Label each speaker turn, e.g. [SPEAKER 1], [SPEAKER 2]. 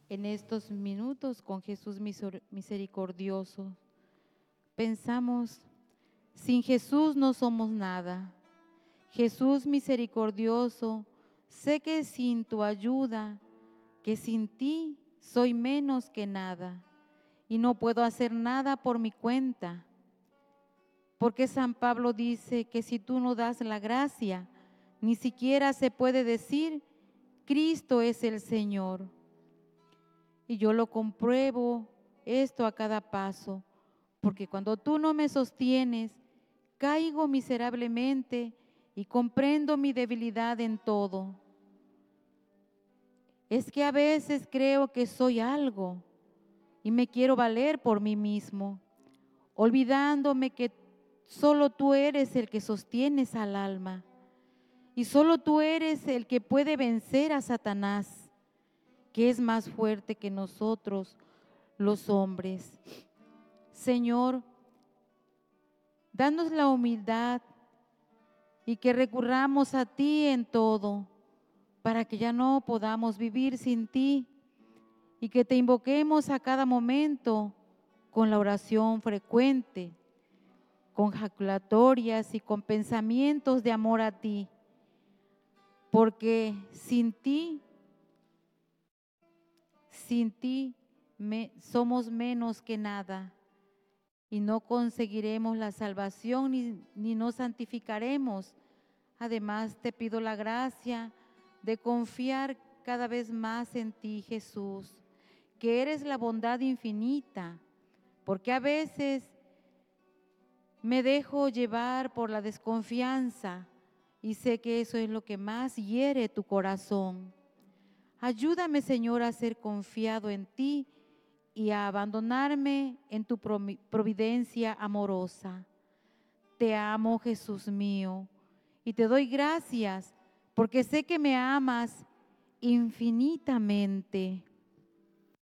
[SPEAKER 1] En estos minutos con Jesús misericordioso, pensamos, sin Jesús no somos nada. Jesús misericordioso, sé que sin tu ayuda, que sin ti soy menos que nada y no puedo hacer nada por mi cuenta. Porque San Pablo dice que si tú no das la gracia, ni siquiera se puede decir, Cristo es el Señor. Y yo lo compruebo esto a cada paso, porque cuando tú no me sostienes, caigo miserablemente y comprendo mi debilidad en todo. Es que a veces creo que soy algo y me quiero valer por mí mismo, olvidándome que solo tú eres el que sostienes al alma y solo tú eres el que puede vencer a Satanás, que es más fuerte que nosotros los hombres. Señor, danos la humildad y que recurramos a ti en todo, para que ya no podamos vivir sin ti y que te invoquemos a cada momento con la oración frecuente, con jaculatorias y con pensamientos de amor a ti, porque sin ti somos menos que nada y no conseguiremos la salvación ni nos santificaremos. Además, te pido la gracia de confiar cada vez más en ti, Jesús, que eres la bondad infinita, porque a veces me dejo llevar por la desconfianza y sé que eso es lo que más hiere tu corazón. Ayúdame, Señor, a ser confiado en ti y a abandonarme en tu providencia amorosa. Te amo, Jesús mío, y te doy gracias porque sé que me amas infinitamente.